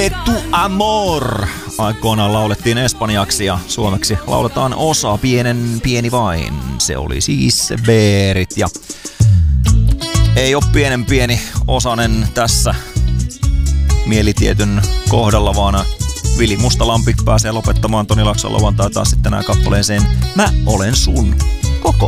Tu Amor aikoinaan laulettiin espanjaksi ja suomeksi lauletaan Osa, pieni vain. Se oli siis Beerit ja ei oo pieni osanen tässä mielitietyn kohdalla, vaan Vili Mustalampi pääsee lopettamaan Toni Laakson lauantai taas sitten nää kappaleeseen Mä olen sun koko.